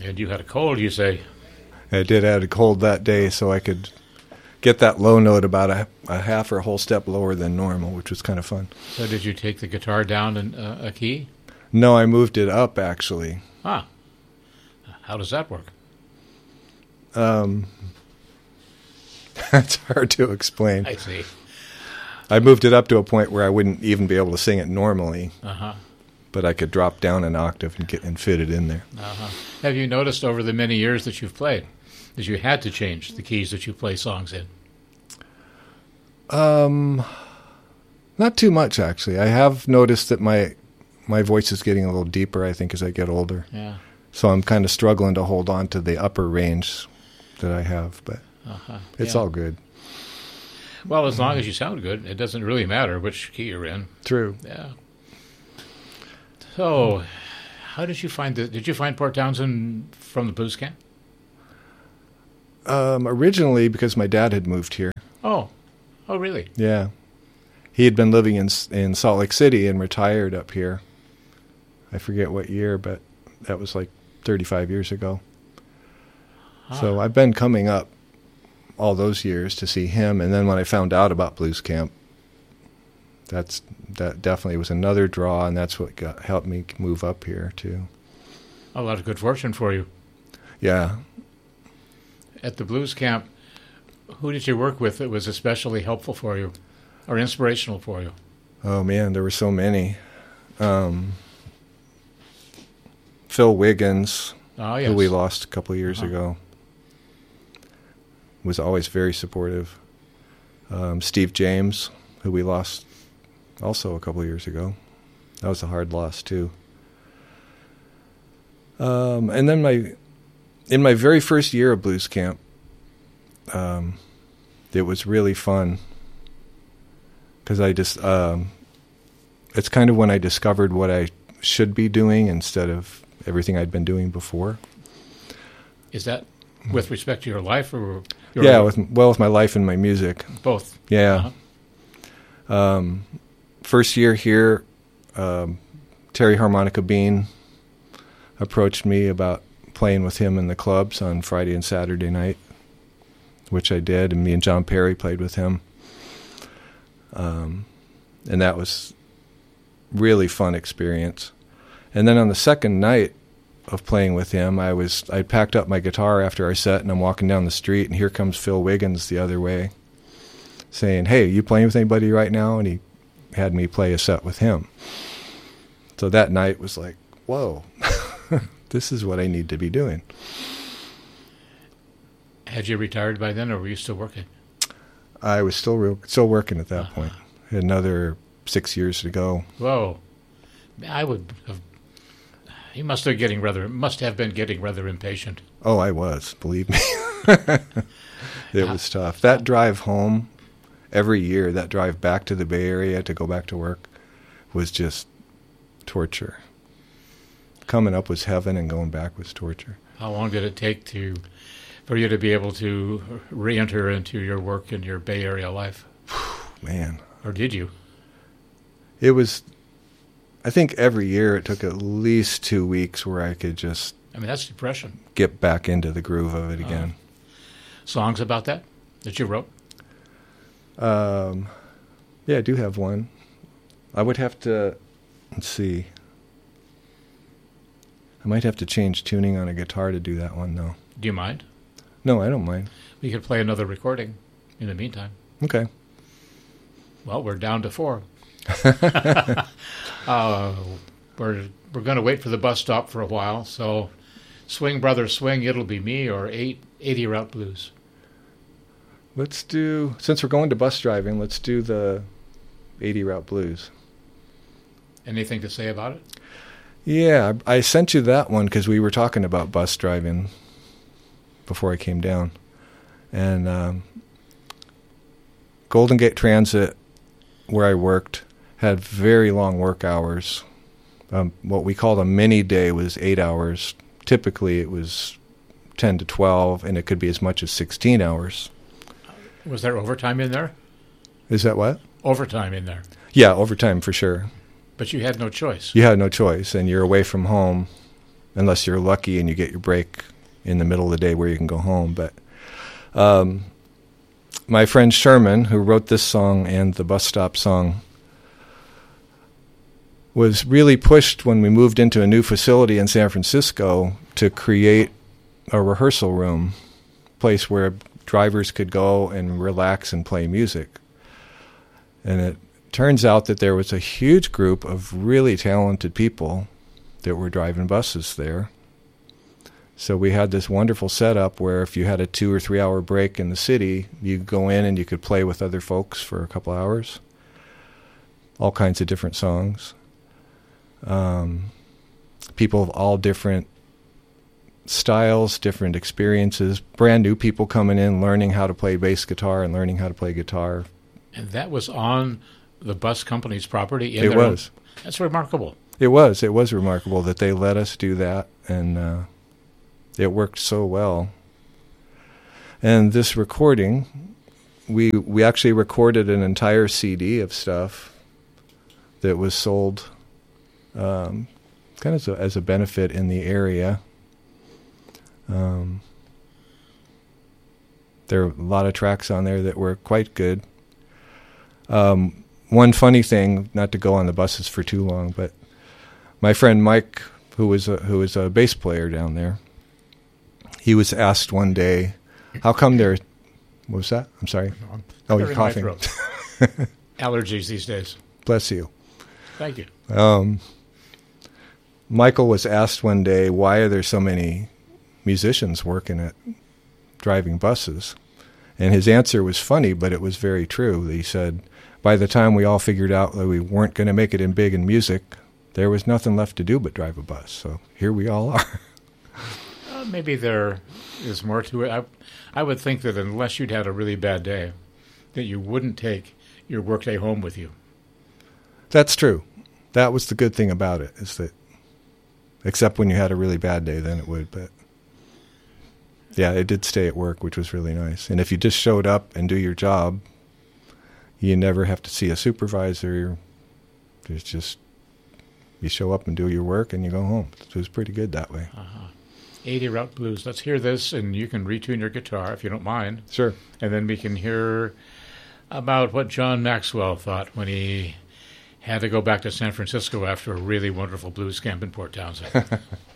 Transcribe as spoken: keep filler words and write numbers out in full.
And you had a cold, you say? I did have a cold that day, so I could get that low note about a, a half or a whole step lower than normal, which was kind of fun. So did you take the guitar down in, uh, a key? No, I moved it up, actually. Ah. How does that work? Um, That's hard to explain. I see. I moved it up to a point where I wouldn't even be able to sing it normally. Uh-huh. But I could drop down an octave and get and fit it in there. Uh-huh. Have you noticed over the many years that you've played that you had to change the keys that you play songs in? Um, not too much, actually. I have noticed that my my voice is getting a little deeper, I think, as I get older. Yeah. So I'm kind of struggling to hold on to the upper range that I have, but uh-huh. it's yeah. all good. Well, as long as you sound good, it doesn't really matter which key you're in. True. Yeah. So, how did you find the? Did you find Port Townsend from the blues camp? Um, originally, because my dad had moved here. Oh, oh, really? Yeah, he had been living in in Salt Lake City and retired up here. I forget what year, but that was like thirty-five years ago. Ah. So I've been coming up all those years to see him, and then when I found out about blues camp, that's that definitely was another draw, and that's what got helped me move up here too. A lot of good fortune for you. Yeah. At the blues camp, who did you work with that was especially helpful for you, or inspirational for you? Oh man, there were so many. Um, Phil Wiggins, oh, yes. who we lost a couple of years uh-huh. ago, was always very supportive. Um, Steve James, who we lost also a couple of years ago. That was a hard loss too. Um, and then my, in my very first year of blues camp, um, it was really fun because I just, um, it's kind of when I discovered what I should be doing instead of everything I'd been doing before. Is that with respect to your life or your yeah, with well with my life and my music. Both. Yeah. Uh-huh. Um, first year here, um, Terry Harmonica Bean approached me about playing with him in the clubs on Friday and Saturday night, which I did, and me and John Perry played with him. Um, and that was really fun experience. And then on the second night of playing with him, I was I packed up my guitar after our set, and I'm walking down the street, and here comes Phil Wiggins the other way, saying, "Hey, you playing with anybody right now?" And he had me play a set with him. So that night was like, whoa, this is what I need to be doing. Had you retired by then, or were you still working? I was still real, still working at that uh-huh. point. I had another six years to go. Whoa, I would have. You must have getting rather must have been getting rather impatient. Oh, I was. Believe me, it uh, was tough. That drive home, every year, that drive back to the Bay Area to go back to work, was just torture. Coming up was heaven, and going back was torture. How long did it take to, for you to be able to re-enter into your work and your Bay Area life? Man. Or did you? It was, I think every year it took at least two weeks where I could just... I mean, that's depression. Get back into the groove of it again. Uh, songs about that that you wrote? Um, yeah, I do have one. I would have to, let's see. I might have to change tuning on a guitar to do that one, though. Do you mind? No, I don't mind. We could play another recording in the meantime. Okay. Well, we're down to four. uh, we're we're going to wait for the bus stop for a while, so swing, brother, swing, it'll be me, or eight, eighty Route Blues. Let's do, since we're going to bus driving, let's do the eighty Route Blues. Anything to say about it? Yeah, I sent you that one because we were talking about bus driving before I came down. And um, Golden Gate Transit, where I worked, had very long work hours. Um, what we called a mini day was eight hours. Typically it was ten to twelve, and it could be as much as sixteen hours. Was there overtime in there? Is that what? Overtime in there. Yeah, overtime for sure. But you had no choice. You had no choice, and you're away from home unless you're lucky and you get your break in the middle of the day where you can go home. But um, my friend Sherman, who wrote this song and the bus stop song, was really pushed when we moved into a new facility in San Francisco to create a rehearsal room, place where drivers could go and relax and play music. And it turns out that there was a huge group of really talented people that were driving buses there. So we had this wonderful setup where if you had a two or three hour break in the city, you could go in and you could play with other folks for a couple hours. All kinds of different songs. Um, people of all different styles, different experiences, brand new people coming in, learning how to play bass guitar and learning how to play guitar. And that was on the bus company's property? In it their was. Own? That's remarkable. It was. It was remarkable that they let us do that, and uh, it worked so well. And this recording, we we actually recorded an entire C D of stuff that was sold um, kind of as a, as a benefit in the area. Um, there are a lot of tracks on there that were quite good. Um, one funny thing, not to go on the buses for too long, but my friend Mike, who was a, who was a bass player down there, he was asked one day, how come there, what was that? I'm sorry. No, oh, you're coughing. Allergies these days. Bless you. Thank you. Um, Michael was asked one day, why are there so many musicians working at driving buses? And his answer was funny, but it was very true. He said, by the time we all figured out that we weren't going to make it in big in music, there was nothing left to do but drive a bus. So here we all are. uh, maybe there is more to it. I, I would think that unless you'd had a really bad day, that you wouldn't take your workday home with you. That's true. That was the good thing about it, is that, except when you had a really bad day, then it would. But yeah, it did stay at work, which was really nice. And if you just showed up and do your job, you never have to see a supervisor. There's just, you show up and do your work and you go home. So it was pretty good that way. Uh-huh. eighty Route Blues. Let's hear this, and you can retune your guitar if you don't mind. Sure. And then we can hear about what John Maxwell thought when he had to go back to San Francisco after a really wonderful blues camp in Port Townsend.